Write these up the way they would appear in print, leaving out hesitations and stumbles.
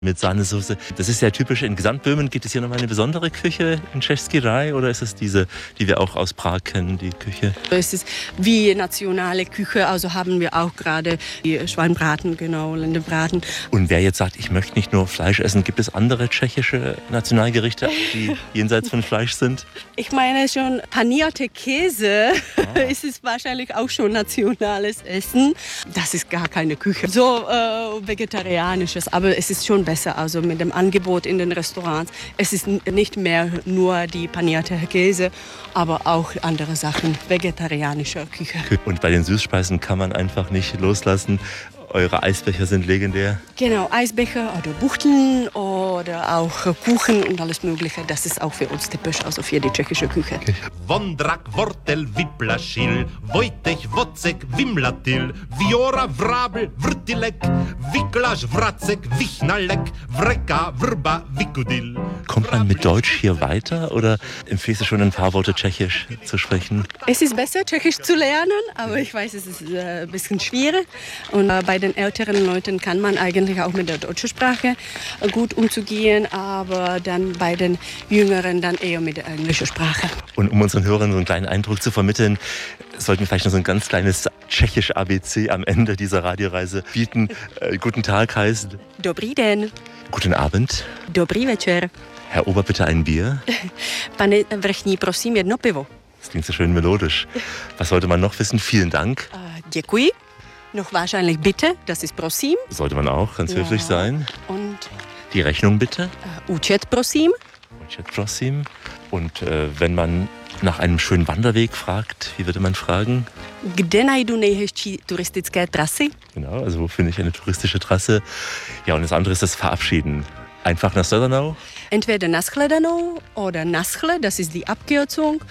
mit Sahnesoße. Das ist ja typisch in Gesamtböhmen. Gibt es hier nochmal eine besondere Küche in Český Raj oder ist es diese, die wir auch aus Prag kennen, die Küche? Es ist wie nationale Küche, also haben wir auch gerade die Schweinbraten, genau, Lendenbraten. Und wer jetzt sagt, ich möchte nicht nur Fleisch essen, gibt es andere tschechische Nationalgerichte, die jenseits von Fleisch sind? Ich meine schon, panierte Käse ist es wahrscheinlich auch schon nationales Essen. Das ist gar keine Küche. So vegetarisches, aber es ist schon besser, also mit dem Angebot in den Restaurants. Es ist nicht mehr nur die panierte Käse, aber auch andere Sachen, vegetarische Küche. Und bei den Süßspeisen kann man einfach nicht loslassen. Eure Eisbecher sind legendär. Genau, Eisbecher oder Buchteln oder auch Kuchen und alles Mögliche. Das ist auch für uns typisch, also für die tschechische Küche. Okay. Vondrak, Wortel, Wiplaschil, Wojtek, Wocek, Wimlatil, Viora, Vrabel, Vrtilek, Wiklasch, Vracek, Wichnalek, Vreka, Vrba, Vikudil. Kommt man mit Deutsch hier weiter oder empfiehlst du schon ein paar Worte Tschechisch zu sprechen? Es ist besser, Tschechisch zu lernen, aber ich weiß, es ist ein bisschen schwierig. Und bei den älteren Leuten kann man eigentlich auch mit der deutschen Sprache gut umzugehen, aber dann bei den Jüngeren dann eher mit der englischen Sprache. Und um unseren Hörern so einen kleinen Eindruck zu vermitteln, sollten wir vielleicht noch so ein ganz kleines tschechisch ABC am Ende dieser Radioreise bieten. Guten Tag heißt... Dobrý den. Guten Abend. Dobrý večer. Herr Ober, bitte ein Bier. Pane vrchní, prosím, jedno pivo. Das klingt so schön melodisch. Was sollte man noch wissen? Vielen Dank. Děkuji. Noch wahrscheinlich bitte, das ist prosím. Sollte man auch ganz höflich sein. Und die Rechnung bitte. Účet prosím. Účet prosím. Und wenn man nach einem schönen Wanderweg fragt, wie würde man fragen? Kde najdu nejhezčí turistické trasy? Genau, also wo finde ich eine touristische Trasse? Ja, und das andere ist das Verabschieden. Einfach nach Södernau? Entweder Naschledanou oder Naschle, das ist die Abkürzung,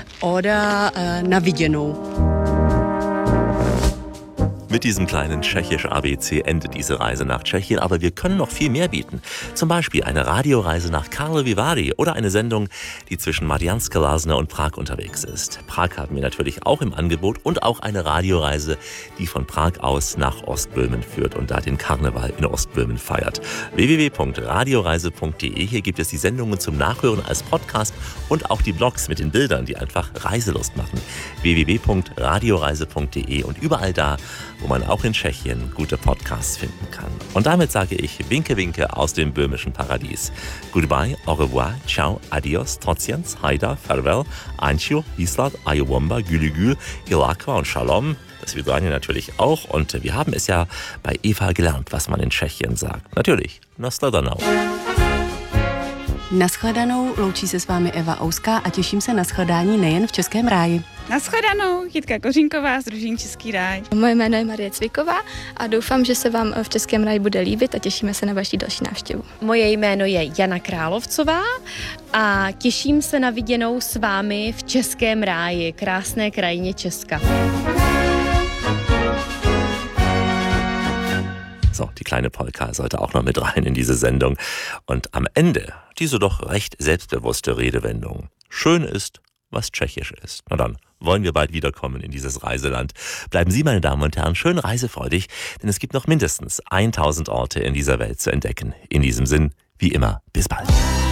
oder na viděnou. Mit diesem kleinen tschechisch ABC endet diese Reise nach Tschechien, aber wir können noch viel mehr bieten. Zum Beispiel eine Radioreise nach Karlovy Vary oder eine Sendung, die zwischen Mariánské Lázně und Prag unterwegs ist. Prag haben wir natürlich auch im Angebot und auch eine Radioreise, die von Prag aus nach Ostböhmen führt und da den Karneval in Ostböhmen feiert. www.radioreise.de, hier gibt es die Sendungen zum Nachhören als Podcast und auch die Blogs mit den Bildern, die einfach Reiselust machen. www.radioreise.de und überall da, wo man auch in Tschechien gute Podcasts finden kann. Und damit sage ich Winke Winke aus dem böhmischen Paradies. Goodbye, au revoir, ciao, adios, trotziens, haida, farewell, ancio, hislat, ayowomba, gülügül, ilakwa und shalom. Das Vidranje natürlich auch. Und wir haben es ja bei Eva gelernt, was man in Tschechien sagt. Natürlich, Naschledanou. Naschledanou, loučí se s vámi Eva Ouská a těším se na shledání nejen v Českém ráji. Naschledanou, Jitka Kořínková z Družín Český ráj. Moje jméno je Marie Cviková a doufám, že se vám v Českém ráji bude líbit a těšíme se na vaši další návštěvu. Moje jméno je Jana Královcová a těším se na viděnou s vámi v Českém ráji, krásné krajině Česka. So, die kleine Polka sollte auch noch mit rein in diese Sendung. Und am Ende diese doch recht selbstbewusste Redewendung. Schön ist, was tschechisch ist. Na dann wollen wir bald wiederkommen in dieses Reiseland. Bleiben Sie, meine Damen und Herren, schön reisefreudig, denn es gibt noch mindestens 1000 Orte in dieser Welt zu entdecken. In diesem Sinn, wie immer, bis bald.